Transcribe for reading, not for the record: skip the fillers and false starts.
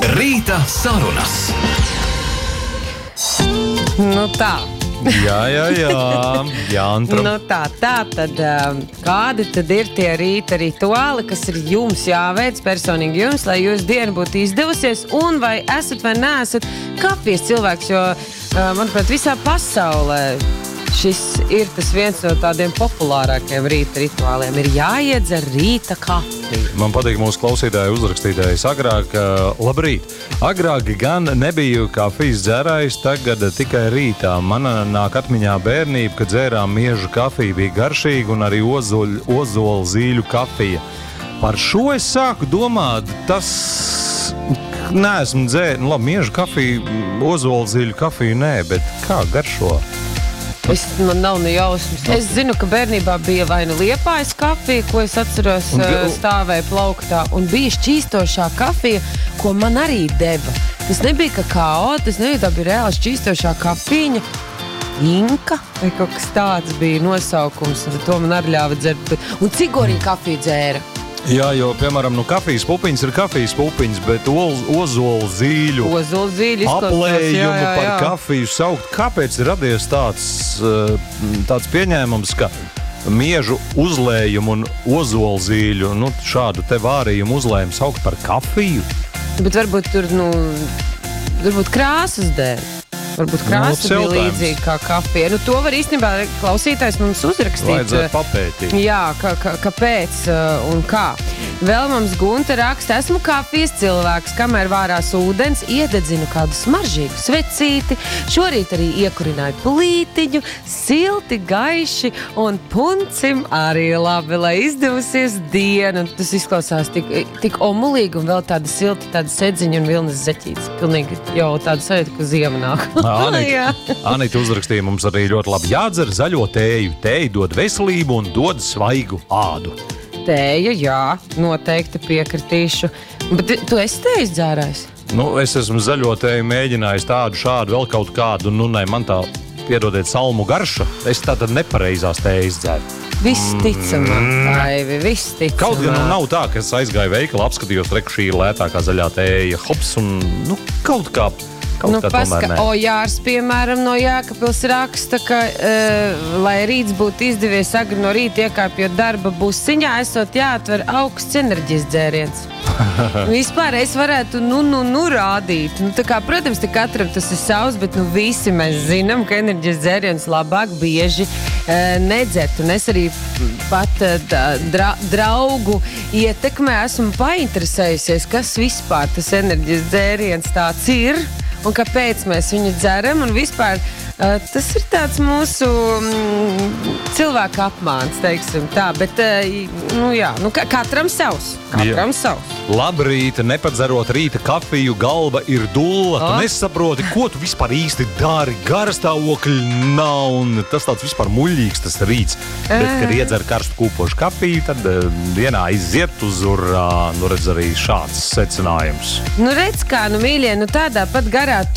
Rīta sarunas. Nu tā. Jāntra. Nu tā tad kādi tad ir tie rīta rituāli, kas ir jums jāveic personīgi jums, lai jūsu diena būtu izdevusies, un vai esat vai neesat kafijas cilvēks, jo, manuprāt, visā pasaulē šis ir tas viens no tādiem populārākajiem rīta rituāliem. Ir jāiedzer rīta kafija. Man patīk mūsu klausītāji uzrakstītājs agrāk. Labrīt! Agrāk gan nebiju kafijas dzērājs, tagad tikai rītā. Man nāk atmiņā bērnība, kad dzērām miežu kafiju, bija garšīga un arī ozola zīļu kafija. Par šo es sāku domāt, tas neesmu dzēris. Labi, miežu kafiju, ozola zīļu kafiju nē, bet kā garšo? Man nav ne jausmas. Es zinu, ka bērnībā bija vai nu Liepājas kafija, ko es atceros, stāvēja plauktā, un bija šķīstošā kafija, ko man arī deva. Tas nebija kakao, tas nebija, tā bija reāli šķīstošā kafīņa. Inka vai kaut kas tāds bija nosaukums, un to man arī ļāva dzert. Un cigoriņu kafiju dzēra. Jā, jo, piemēram, kafijas pupiņas ir kafijas pupiņas, bet ozola zīļu aplējumu par kafiju saukt. Kāpēc ir radies tāds pieņēmums, ka miežu uzlējumu un ozola zīļu, šādu te vārījumu uzlējumu saukt par kafiju? Bet varbūt tur, varbūt krāsas dēļ. Varbūt krāsa bija līdzīga kā kafija. To var īstenībā klausītājs mums uzrakstīt. Vajadzētu papētīt. Jā, kāpēc un kā. Vēl mums Gunta raksta, esmu kafijas cilvēks, kamēr vārās ūdens, iededzinu kādu smaržīgu svecīti, šorīt arī iekurināju plītiņu, silti, gaiši un puncim arī labi, lai izdevusies diena. Un tas izklausās tik omulīgi un vēl tāda silta, tāda sedziņa un vilnas zeķītes. Pilnīgi jau tāda sajūta, ka ziema nāk. Anita uzrakstīja mums arī ļoti labi. Jādzer zaļo tēju. Tēja dod veselību un dod svaigu ādu. Tēja, jā, noteikti piekritīšu. Bet tu esi tējas dzērājs? Es esmu zaļo tēju mēģinājis tādu, šādu, vēl kaut kādu. Man tā, piedodiet, salmu garša. Es tātad nepareizās tējas dzēru. Visticamāk, Aivi, visticamāk. Kaut gan nav tā, ka es aizgāju veikalu, apskatījos, reku šī ir lētākā zaļā tēja. Hops un, kaut kā Ojārs, piemēram, no Jēkabpils raksta, ka, lai rīts būtu izdevies agri no rīta iekāpjot darba busiņā, esot jāatver augsts enerģijas dzēriens. Vispār es varētu rādīt. Protams, katram tas ir savs, bet visi mēs zinām, ka enerģijas dzēriens labāk bieži nedzert. Un es arī pat draugu ietekmē esmu painteresējusies, kas vispār tas enerģijas dzēriens tāds ir. Un kāpēc mēs viņu dzeram, un vispār tas ir tāds mūsu cilvēka apmāns, teiksim tā, bet, katram savs. Labrīt, nepadzerot rīta kafiju, galva ir dulla. Tu nesaproti, ko tu vispār īsti dari, garstāvokļi nav, un tas tāds vispār muļīgs tas rīts. Bet, kad iedzer karstu kūpošu kafiju, tad dienā iziet uz redz arī šāds secinājums. Redz kā, mīļie, tādā pat garā